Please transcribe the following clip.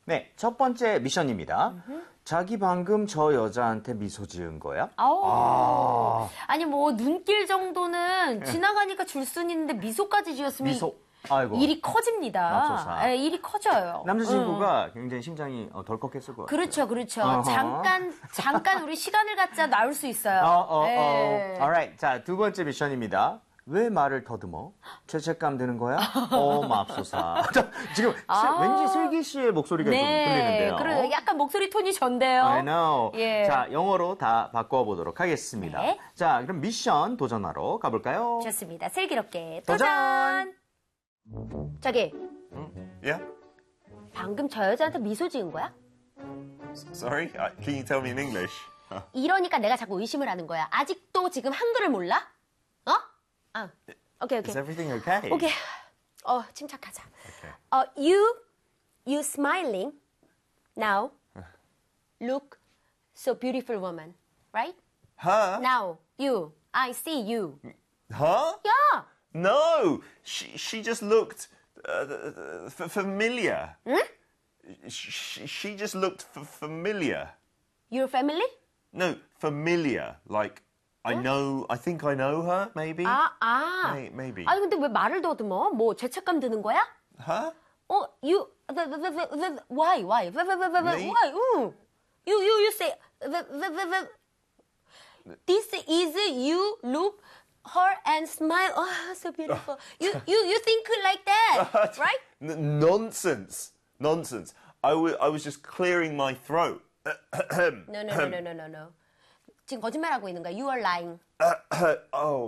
네, 첫 번째 미션입니다. 자기 방금 저 여자한테 미소 지은 거야? 아니 뭐 눈길 정도는 지나가니까 줄 수는 있는데 미소까지 지었으면 미소. 아이고. 일이 커집니다. 맙소사. 네, 일이 커져요. 남자친구가 굉장히 심장이 덜컥했을 것 같아요. 그렇죠, 그렇죠. 어허. 잠깐 우리 시간을 갖자 나올 수 있어요. 네. Alright, 자, 두 번째 미션입니다. 왜 말을 더듬어? 죄책감 드는 거야? 맙소사. 지금 왠지 슬기 씨의 목소리가 좀 들리는데요. 그래요. 약간 목소리 톤이 전데요. I know. 예. 자, 영어로 다 바꿔보도록 하겠습니다. 네. 자, 그럼 미션 도전하러 가볼까요? 좋습니다. 슬기롭게 도전! 저기, Yeah? 방금 저 여자한테 미소 지은 거야? Sorry? Can you tell me in English? 이러니까 내가 자꾸 의심을 하는 거야. 아직도 지금 한글을 몰라? 어? 오케이. Is everything okay? 오케이. 침착하자. Okay. You smiling now look so beautiful woman, right? Her? Now, I see you. Her? Yeah. No! She just looked familiar. She just looked familiar. Your family? No, familiar. Like, I think I know her, maybe? Maybe. 아니, 근데 왜 말을 더듬어? 뭐, 죄책감 드는 거야? Her? Why? Why? You say, this is you look her and smile. Oh, so beautiful. You think like that, right? Nonsense. I was just clearing my throat. No. 지금 거짓말하고 있는 거야. You are lying. Oh,